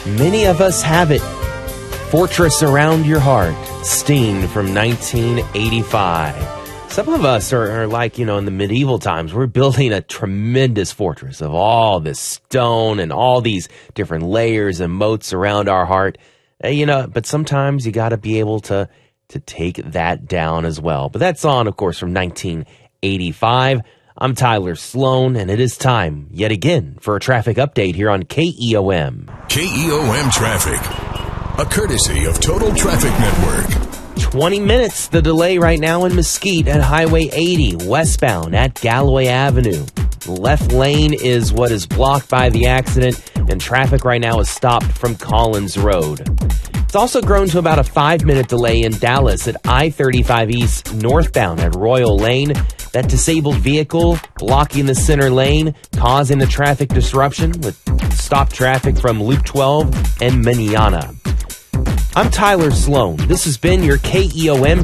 Many of us have it. Fortress Around Your Heart, Sting from 1985. Some of us are like, in the medieval times, we're building a tremendous fortress of all this stone and all these different layers and moats around our heart. But sometimes you got to be able to take that down as well. But that song, of course, from 1985. I'm Tyler Sloan, and it is time, yet again, for a traffic update here on KEOM. KEOM Traffic, a courtesy of Total Traffic Network. 20 minutes, the delay right now in Mesquite at Highway 80, westbound at Galloway Avenue. The left lane is what is blocked by the accident, and traffic right now is stopped from Collins Road. It's also grown to about a 5-minute delay in Dallas at I-35 East northbound at Royal Lane. That disabled vehicle blocking the center lane, causing the traffic disruption with stop traffic from Loop 12 and Manana. I'm Tyler Sloan. This has been your KEOM